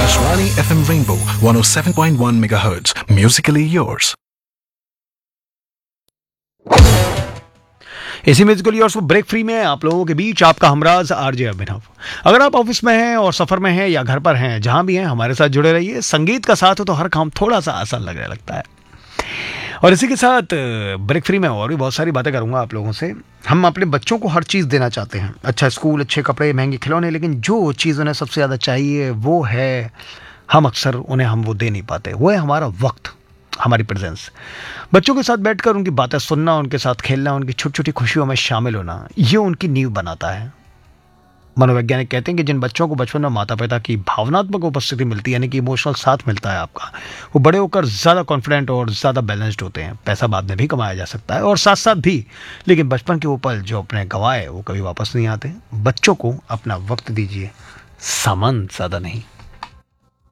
Akashvani FM Rainbow 107.1 MHz. Musically yours. इसी musical yours break free में आप लोगों के बीच आपका हमराज आरजे अभिनव। अगर आप ऑफिस में हैं और सफर में हैं या घर पर हैं, जहां भी हैं, हमारे साथ जुड़े रहिए। संगीत का साथ हो तो हर काम थोड़ा सा आसान लगने लगता है। और इसी के साथ ब्रेक फ्री में और भी बहुत सारी बातें करूंगा आप लोगों से। हम अपने बच्चों को हर चीज़ देना चाहते हैं, अच्छा स्कूल, अच्छे कपड़े, महंगे खिलौने, लेकिन जो चीज़ उन्हें सबसे ज़्यादा चाहिए वो है, हम अक्सर उन्हें वो दे नहीं पाते, वो है हमारा वक्त, हमारी प्रेजेंस। बच्चों के साथ बैठकर उनकी बातें सुनना, उनके साथ खेलना, उनकी छोटी छोटी खुशियों में शामिल होना, ये उनकी नींव बनाता है। मनोवैज्ञानिक कहते हैं कि जिन बच्चों को बचपन में माता पिता की भावनात्मक उपस्थिति मिलती है, यानी कि इमोशनल साथ मिलता है आपका, वो बड़े होकर ज़्यादा कॉन्फिडेंट और ज़्यादा बैलेंस्ड होते हैं। पैसा बाद में भी कमाया जा सकता है और साथ साथ भी, लेकिन बचपन के वो पल जो अपने गंवाए वो कभी वापस नहीं आते। बच्चों को अपना वक्त दीजिए, सामान ज़्यादा नहीं।